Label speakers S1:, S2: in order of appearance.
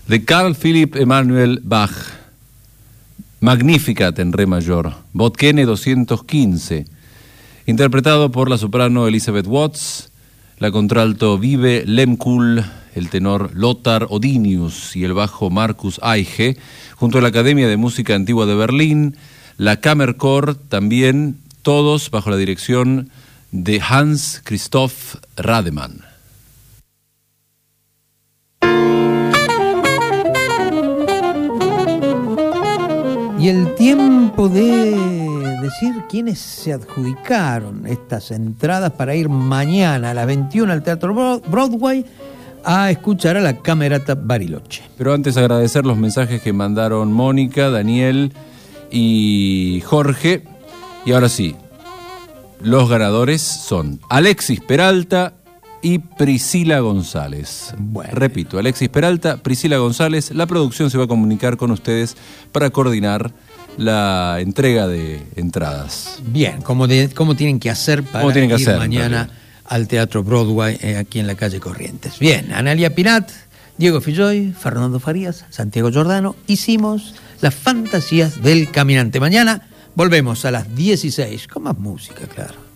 S1: de Carl Philipp Emanuel Bach, Magnificat en re mayor, Botquene 215, interpretado por la soprano Elizabeth Watts, la contralto Vive Lemkuhl, el tenor Lothar Odinius y el bajo Markus Eiche, junto a la Academia de Música Antigua de Berlín, la Kammerchor también, todos bajo la dirección de Hans Christoph Rademann.
S2: Y el tiempo de decir quiénes se adjudicaron estas entradas para ir mañana a las 21 al Teatro Broadway a escuchar a la Camerata Bariloche.
S1: Pero antes agradecer los mensajes que mandaron Mónica, Daniel y Jorge. Y ahora sí, los ganadores son Alexis Peralta y Priscila González.
S2: Bueno.
S1: Repito, Alexis Peralta, Priscila González. La producción se va a comunicar con ustedes para coordinar la entrega de entradas.
S2: Bien, ¿cómo tienen que hacer para ir mañana al Teatro Broadway aquí en la calle Corrientes? Bien, Analia Pinat, Diego Filloy, Fernando Farías, Santiago Giordano, hicimos las fantasías del caminante. Mañana volvemos a las 16 con más música, claro.